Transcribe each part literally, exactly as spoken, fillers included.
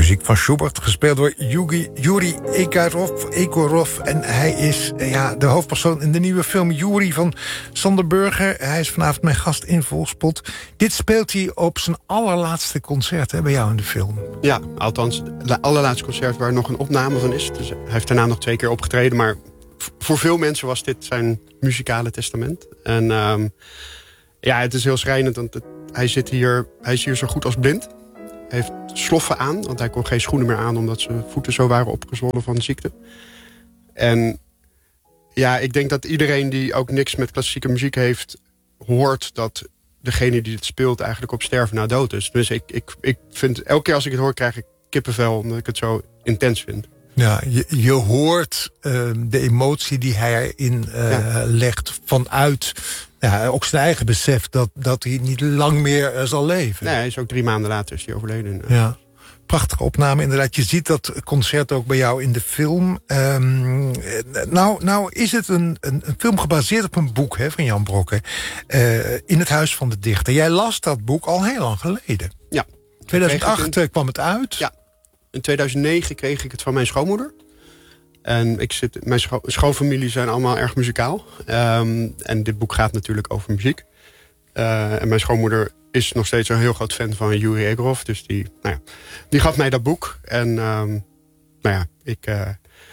muziek van Schubert, gespeeld door Yugi, Yuri Ekarov, Ekorov. En hij is ja, de hoofdpersoon in de nieuwe film Yuri van Sander Burger. Hij is vanavond mijn gast in Volkspot. Dit speelt hij op zijn allerlaatste concert hè, bij jou in de film. Ja, althans, het allerlaatste concert waar nog een opname van is. Dus hij heeft daarna nog twee keer opgetreden. Maar voor veel mensen was dit zijn muzikale testament. En um, ja, het is heel schrijnend, want het, hij, zit hier, hij is hier zo goed als blind. Hij heeft sloffen aan, want hij kon geen schoenen meer aan omdat zijn voeten zo waren opgezwollen van de ziekte. En ja, ik denk dat iedereen die ook niks met klassieke muziek heeft, hoort dat degene die het speelt eigenlijk op sterven na dood is. Dus ik, ik, ik vind, elke keer als ik het hoor, krijg ik kippenvel, omdat ik het zo intens vind. Ja, je, je hoort uh, de emotie die hij erin uh, ja. legt vanuit ja, ook zijn eigen besef dat, dat hij niet lang meer uh, zal leven. Nee, hij is ook drie maanden later is hij overleden. Uh. Ja. Prachtige opname inderdaad. Je ziet dat concert ook bij jou in de film. Um, nou, nou is het een, een, een film gebaseerd op een boek hè, van Jan Brokke. Uh, in het Huis van de Dichter. Jij las dat boek al heel lang geleden. Ja. tweeduizend acht in... kwam het uit. Ja. In tweeduizend negen kreeg ik het van mijn schoonmoeder. En ik zit, mijn scho- schoonfamilie zijn allemaal erg muzikaal. Um, en dit boek gaat natuurlijk over muziek. Uh, en mijn schoonmoeder is nog steeds een heel groot fan van Yuri Ekorov. Dus die, nou ja, die gaf mij dat boek. En um, nou ja, ik, uh,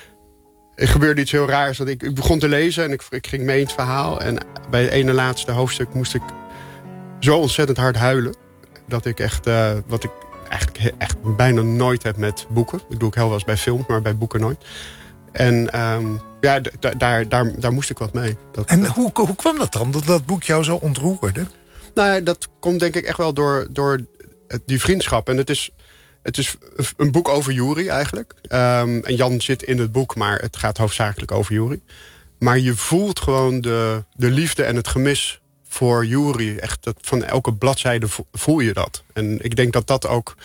er gebeurde iets heel raars. Dat ik, ik begon te lezen en ik, ik ging mee in het verhaal. En bij het ene laatste hoofdstuk moest ik zo ontzettend hard huilen. Dat ik echt, uh, wat ik eigenlijk echt bijna nooit heb met boeken. Ik doe ik heel wel eens bij films, maar bij boeken nooit. En um, ja, d- d- daar, daar, daar moest ik wat mee. Dat, en hoe, hoe kwam dat dan, dat dat boek jou zo ontroerde? Nou ja, dat komt denk ik echt wel door, door die vriendschap. En het is, het is een boek over Yuri eigenlijk. Um, en Jan zit in het boek, maar het gaat hoofdzakelijk over Yuri. Maar je voelt gewoon de, de liefde en het gemis voor Yuri. Echt, dat, van elke bladzijde voel je dat. En ik denk dat dat ook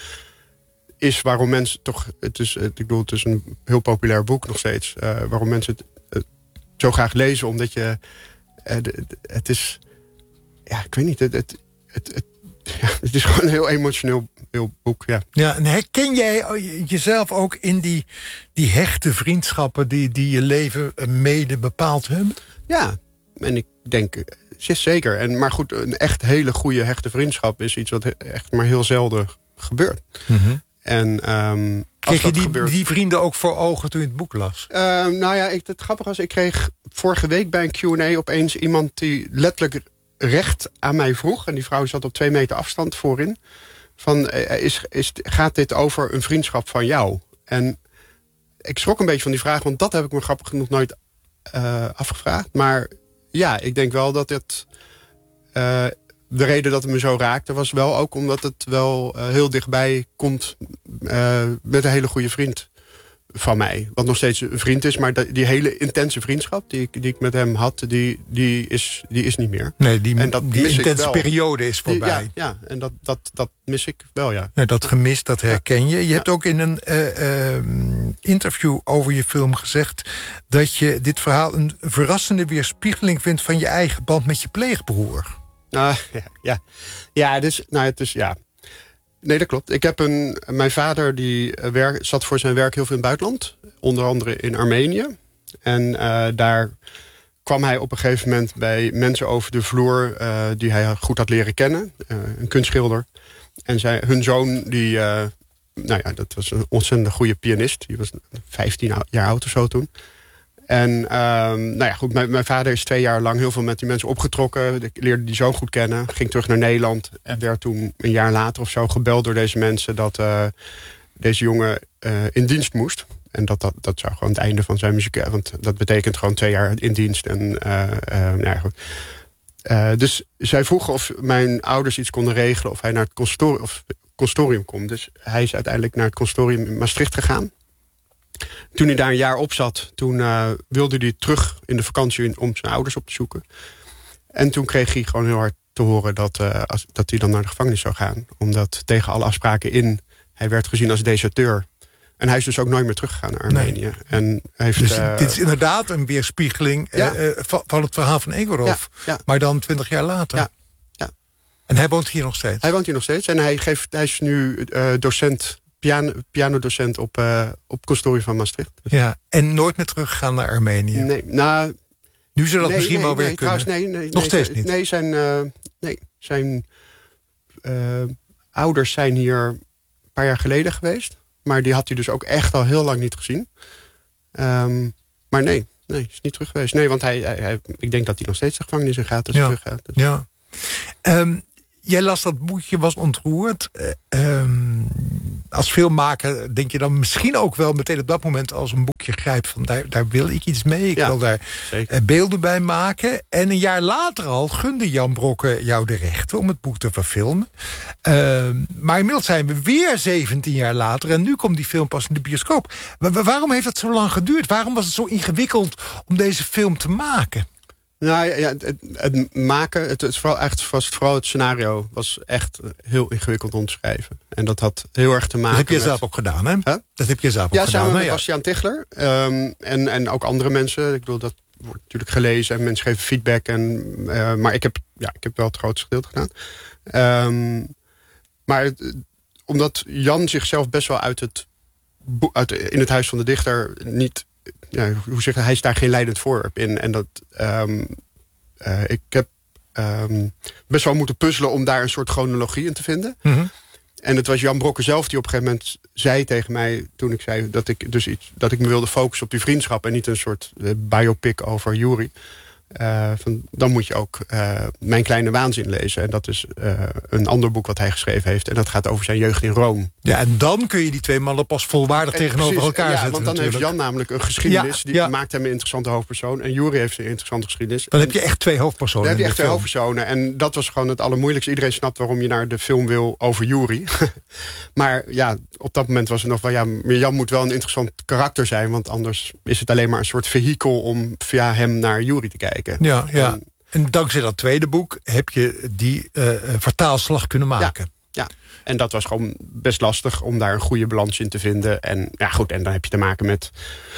is waarom mensen toch... Het is, ik bedoel, het is een heel populair boek nog steeds. Uh, waarom mensen het uh, zo graag lezen. Omdat je... Uh, de, de, het is... Ja, ik weet niet. Het, het, het, het, ja, het is gewoon een heel emotioneel heel boek, ja. Ja, en herken jij jezelf ook in die, die hechte vriendschappen die, die je leven mede bepaald hebben? Ja, en ik denk... Zeker. En, maar goed, een echt hele goede hechte vriendschap is iets wat echt maar heel zelden gebeurt. Mm-hmm. En, um, kreeg je die, gebeurt, die vrienden ook voor ogen toen je het boek las? Uh, nou ja, ik, het grappige was, ik kreeg vorige week bij een Q en A opeens iemand die letterlijk recht aan mij vroeg. En die vrouw zat op twee meter afstand voorin. Van, is, is, gaat dit over een vriendschap van jou? En ik schrok een beetje van die vraag, want dat heb ik me grappig genoeg nooit uh, afgevraagd. Maar ja, ik denk wel dat het... Uh, de reden dat het me zo raakte was wel ook omdat het wel uh, heel dichtbij komt uh, met een hele goede vriend van mij. Wat nog steeds een vriend is, maar die hele intense vriendschap die ik, die ik met hem had, die, die, is, die is niet meer. Nee, die, en dat die mis intense ik wel. periode is voorbij. Die, ja, ja, en dat, dat, dat mis ik wel, ja. ja dat gemis, dat herken je. Je ja. hebt ook in een uh, uh, interview over je film gezegd dat je dit verhaal een verrassende weerspiegeling vindt van je eigen band met je pleegbroer. Uh, ja, ja. ja, dus, nou, het is, ja. Nee, dat klopt. Ik heb een, mijn vader die werk, zat voor zijn werk heel veel in het buitenland. Onder andere in Armenië. En uh, daar kwam hij op een gegeven moment bij mensen over de vloer uh, die hij goed had leren kennen. Uh, een kunstschilder. En zij, hun zoon, die, uh, nou ja, dat was een ontzettend goede pianist. Die was vijftien jaar oud of zo toen. En uh, nou ja, goed, mijn, mijn vader is twee jaar lang heel veel met die mensen opgetrokken. Ik leerde die zo goed kennen. Ging terug naar Nederland. En werd toen een jaar later of zo gebeld door deze mensen dat uh, deze jongen uh, in dienst moest. En dat, dat, dat zou gewoon het einde van zijn muziek... Want dat betekent gewoon twee jaar in dienst. En, uh, uh, nou ja, goed. Uh, dus zij vroegen of mijn ouders iets konden regelen. Of hij naar het consortium, of consortium kon. Dus hij is uiteindelijk naar het consortium in Maastricht gegaan. Toen hij daar een jaar op zat, toen uh, wilde hij terug in de vakantie om zijn ouders op te zoeken. En toen kreeg hij gewoon heel hard te horen dat, uh, als, dat hij dan naar de gevangenis zou gaan. Omdat tegen alle afspraken in, hij werd gezien als deserteur. En hij is dus ook nooit meer teruggegaan naar Armenië. Nee. En heeft, dus uh, dit is inderdaad een weerspiegeling ja. uh, van, van het verhaal van Ekorov. Ja, ja. Maar dan twintig jaar later. Ja, ja. En hij woont hier nog steeds? Hij woont hier nog steeds. En hij, geeft, hij is nu uh, docent piano, pianodocent op, uh, op Conservatorium van Maastricht. Dus. Ja, en nooit meer teruggegaan naar Armenië? Nee, nou... Nu zou dat nee, misschien nee, wel weer nee, kunnen. Trouwens, nee, nee, Nog nee, steeds zijn, niet? Nee, zijn, uh, nee, zijn uh, ouders zijn hier een paar jaar geleden geweest. Maar die had hij dus ook echt al heel lang niet gezien. Um, maar nee, nee, is niet terug geweest. Nee, want hij, hij, hij, ik denk dat hij nog steeds de gevangenis in gaat. Dus ja. terug gaat. Dus. Ja. Um, jij las dat boekje, was ontroerd. Uh, um, als filmmaker denk je dan misschien ook wel meteen op dat moment als een boekje grijpt van daar, daar wil ik iets mee. Ik ja, wil daar uh, beelden bij maken. En een jaar later al gunde Jan Brokke jou de rechten om het boek te verfilmen. Uh, maar inmiddels zijn we weer zeventien jaar later en nu komt die film pas in de bioscoop. Maar waarom heeft dat zo lang geduurd? Waarom was het zo ingewikkeld om deze film te maken? Nou ja, het, het, het maken, het, het vooral, echt, was vooral het scenario was echt heel ingewikkeld om te schrijven. En dat had heel erg te maken met... Dat heb je zelf ook gedaan, hè? Huh? Dat heb je zelf ook ja, gedaan, samen hè? met Ja. Bastiaan Tichler. Um, en, en ook andere mensen. Ik bedoel, dat wordt natuurlijk gelezen en mensen geven feedback. En, uh, maar ik heb, ja, ik heb wel het grootste gedeelte gedaan. Um, maar het, omdat Jan zichzelf best wel uit het, uit, in het Huis van de Dichter niet... Ja, hoe zeg je, hij is daar geen leidend voorwerp in. En dat... Um, Uh, ik heb um, best wel moeten puzzelen om daar een soort chronologie in te vinden. Mm-hmm. En het was Jan Brokke zelf die op een gegeven moment zei tegen mij... toen ik zei dat ik, dus iets, dat ik me wilde focussen op die vriendschap... en niet een soort uh, biopic over Yuri. Uh, van, dan moet je ook uh, Mijn Kleine Waanzin lezen. En dat is uh, een ander boek wat hij geschreven heeft. En dat gaat over zijn jeugd in Rome. Ja, en dan kun je die twee mannen pas volwaardig en tegenover precies, elkaar ja, zetten. Want dan natuurlijk. heeft Jan namelijk een geschiedenis. Ja, die ja. maakt hem een interessante hoofdpersoon. En Yuri heeft een interessante geschiedenis. Dan heb je echt twee hoofdpersonen. Dan heb je in echt de twee film. hoofdpersonen. En dat was gewoon het allermoeilijkste. Iedereen snapt waarom je naar de film wil over Yuri. Maar ja, op dat moment was het nog wel... ja, Jan moet wel een interessant karakter zijn. Want anders is het alleen maar een soort vehikel... om via hem naar Yuri te kijken. Ja, ja. En, En dankzij dat tweede boek heb je die uh, vertaalslag kunnen maken. Ja, ja, en dat was gewoon best lastig om daar een goede balans in te vinden. En ja, goed, en dan heb je te maken met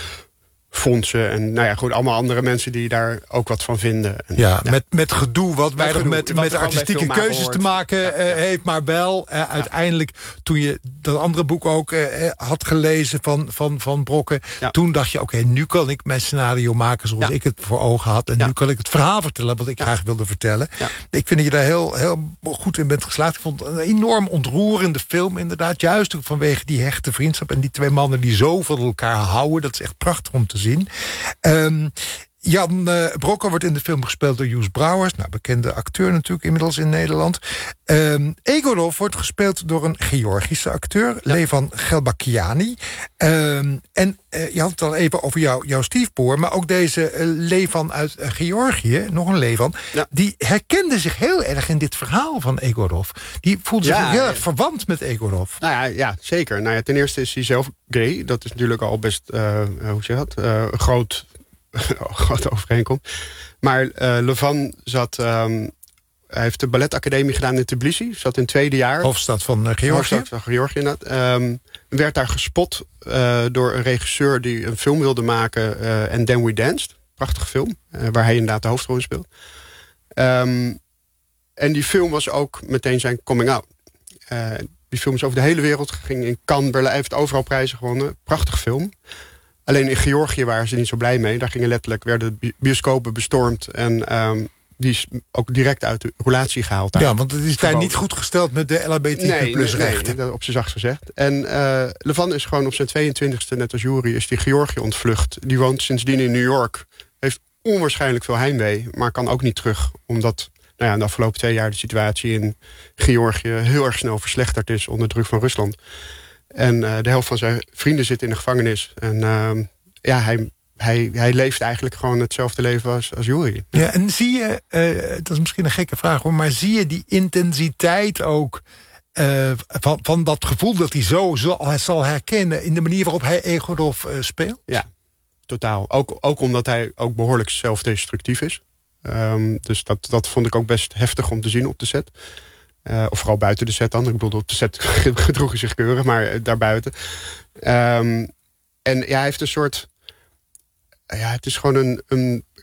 fondsen en nou ja, goed, allemaal andere mensen die daar ook wat van vinden. En, ja, ja. Met, met gedoe wat weinig gedoe, met, wat met er artistieke bij keuzes hoort. te maken Ja, uh, ja. heeft. Maar wel, uh, uiteindelijk, toen je dat andere boek ook uh, had gelezen van, van, van Brokke, Ja. toen dacht je, oké, okay, nu kan ik mijn scenario maken zoals Ja. ik het voor ogen had. En Ja. nu kan ik het verhaal vertellen wat ik Ja. graag wilde vertellen. Ja. Ik vind dat je daar heel, heel goed in bent geslaagd. Ik vond het een enorm ontroerende film inderdaad. Juist ook vanwege die hechte vriendschap en die twee mannen die zo van elkaar houden. Dat is echt prachtig om te zien. Um, Jan uh, Brokke wordt in de film gespeeld door Joes Brouwers. Nou, bekende acteur natuurlijk inmiddels in Nederland. Um, Egorov wordt gespeeld door een Georgische acteur. Ja. Levan Gelbakiani. Um, en uh, je had het al even over jou, jouw stiefbroer. Maar ook deze uh, Levan uit uh, Georgië, nog een Levan. Ja. Die herkende zich heel erg in dit verhaal van Egorov. Die voelde zich ja, heel erg verwant met Egorov. Nou ja, ja zeker. Nou ja, ten eerste is hij zelf gay. Dat is natuurlijk al best, uh, hoe zeg je dat, uh, een groot... grote overeenkomst. Maar uh, Levan zat... Um, hij heeft de balletacademie gedaan in Tbilisi. Zat in het tweede jaar. Hoofdstad van uh, Georgië. Hoofdstad van Georgië, inderdaad. Um, werd daar gespot uh, door een regisseur die een film wilde maken. Uh, And Then We Danced. Prachtige film. Uh, waar hij inderdaad de hoofdrol in speelt. Um, en die film was ook meteen zijn coming out. Uh, die film is over de hele wereld. Ging in Cannes, Berlijn. Hij heeft overal prijzen gewonnen. Prachtige film. Alleen in Georgië waren ze niet zo blij mee. Daar gingen letterlijk, werden bioscopen bestormd. En um, die is ook direct uit de relatie gehaald. Daar. Ja, want het is daar niet goed gesteld met de L H B T Q plus nee, rechten. Nee, op zijn zachtst gezegd. En uh, Levan is gewoon op zijn tweeëntwintigste, net als Yuri, is die Georgië ontvlucht. Die woont sindsdien in New York. Heeft onwaarschijnlijk veel heimwee, maar kan ook niet terug. Omdat nou ja, de afgelopen twee jaar de situatie in Georgië heel erg snel verslechterd is onder druk van Rusland. En uh, de helft van zijn vrienden zit in de gevangenis. En uh, ja, hij, hij, hij leeft eigenlijk gewoon hetzelfde leven als, als Yuri. Ja, en zie je, uh, dat is misschien een gekke vraag hoor, maar zie je die intensiteit ook uh, van, van dat gevoel dat hij zo zal, zal herkennen in de manier waarop hij Egorov uh, speelt? Ja, totaal. Ook, ook omdat hij ook behoorlijk zelfdestructief is. Um, dus dat, dat vond ik ook best heftig om te zien op de set. Uh, of vooral buiten de set dan. Ik bedoel, op de set gedroeg hij zich keurig, maar uh, daarbuiten. Um, en ja, hij heeft een soort... Ja, het is gewoon een, een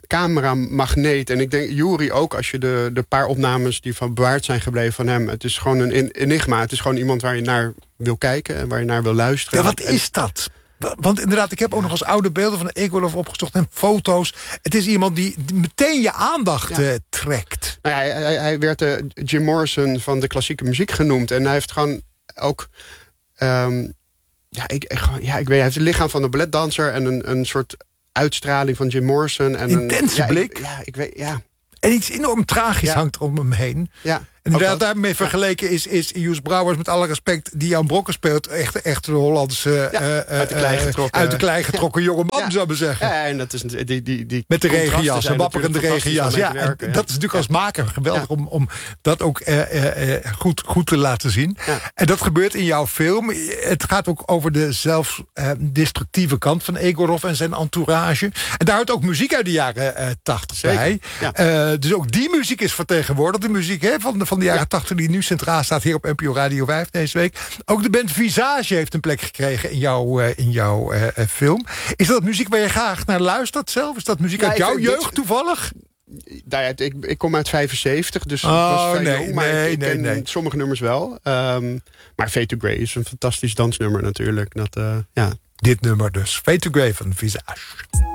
cameramagneet. En ik denk, Yuri ook, als je de, de paar opnames die van bewaard zijn gebleven van hem... het is gewoon een enigma. Het is gewoon iemand waar je naar wil kijken en waar je naar wil luisteren. Ja, wat is dat? Want inderdaad, ik heb ook nog eens oude beelden van Egorov opgezocht en foto's. Het is iemand die meteen je aandacht ja. uh, trekt. Nou ja, hij, hij werd de Jim Morrison van de klassieke muziek genoemd. En hij heeft gewoon ook... Um, ja, ik, ik, ja, ik weet, hij heeft het lichaam van een balletdanser en een, een soort uitstraling van Jim Morrison. En intense een, ja, blik. Ik, ja, ik weet, ja. En iets enorm tragisch ja. hangt om hem heen. Ja. En inderdaad, daarmee vergeleken is, is Joes Brouwers, met alle respect, die Jan Brokken speelt, echt, echt de Hollandse ja, uh, uit de klei getrokken, uit de klei getrokken ja. jonge man, ja. zou ik zeggen. Ja, en dat is die, die, die met de regenjas, een wapperende regenjas. Ja, werken, ja. Ja. Dat is natuurlijk als maker geweldig ja. om, om dat ook uh, uh, goed, goed te laten zien. Ja. En dat gebeurt in jouw film. Het gaat ook over de zelfdestructieve uh, kant van Egorov en zijn entourage. En daar hoort ook muziek uit de jaren tachtig uh, bij. Ja. Uh, dus ook die muziek is vertegenwoordigd. De muziek hè, van, van de jaren tachtig die nu centraal staat hier op N P O Radio vijf deze week. Ook de band Visage heeft een plek gekregen in jouw, uh, in jouw uh, film. Is dat muziek waar je graag naar luistert zelf? Is dat muziek ja, uit jouw ik, jeugd dit, toevallig? Nou ja, ik, ik kom uit vijfenzeventig, dus oh, ik was vrij nee, jong. Maar nee, ik ken nee, nee. sommige nummers wel. Um, maar Fade to Grey is een fantastisch dansnummer natuurlijk. Dat, uh, ja. Dit nummer dus. Fade to Grey van Visage.